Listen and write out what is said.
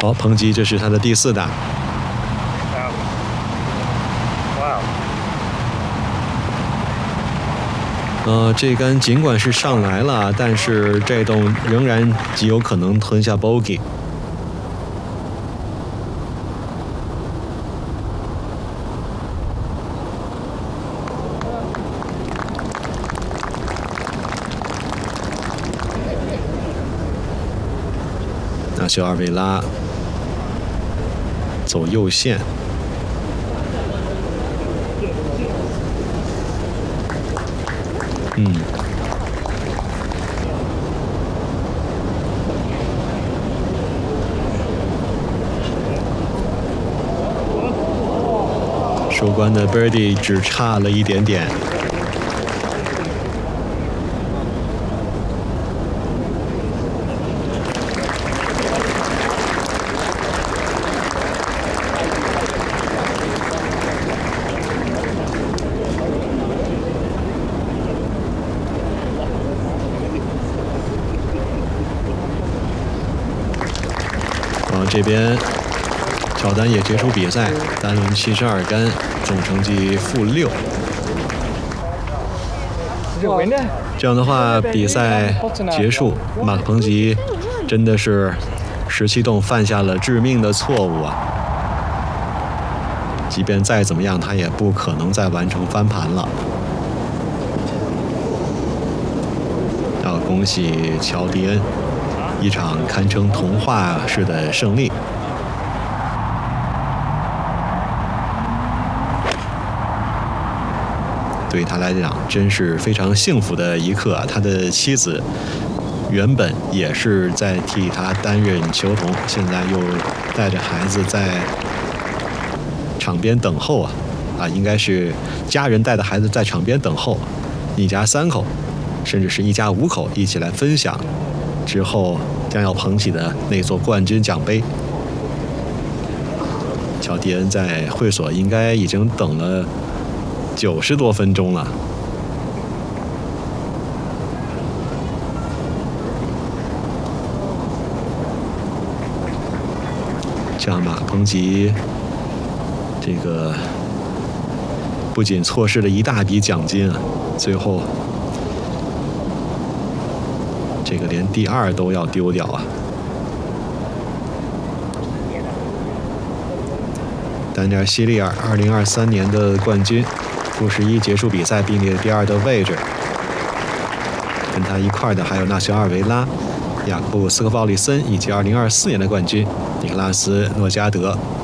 好，彭吉这是他的第4打。这杆尽管是上来了，但是这洞仍然极有可能吞下 bogey。纳西尔维拉走右线。收官的 birdie 只差了一点点。这边乔丹也结束比赛，单轮72杆，总成绩-6。这样的话，比赛结束，马克彭吉真的是17洞犯下了致命的错误啊！即便再怎么样，他也不可能再完成翻盘了。要恭喜乔迪恩。一场堪称童话式的胜利。对他来讲，真是非常幸福的一刻啊！他的妻子原本也是在替他担任球童，现在又带着孩子在场边等候应该是家人带着孩子在场边等候，一家3口，甚至是一家5口一起来分享之后将要捧起的那座冠军奖杯。乔迪恩在会所应该已经等了90多分钟了。这样马克彭吉这个不仅错失了一大笔奖金啊，最后这个连第2都要丢掉啊！丹尼尔·希利尔2023年的冠军，负11结束比赛，并列第2的位置。跟他一块的还有纳西尔·维拉、雅库布·斯科鲍里森以及2024年的冠军尼克拉斯·诺加德。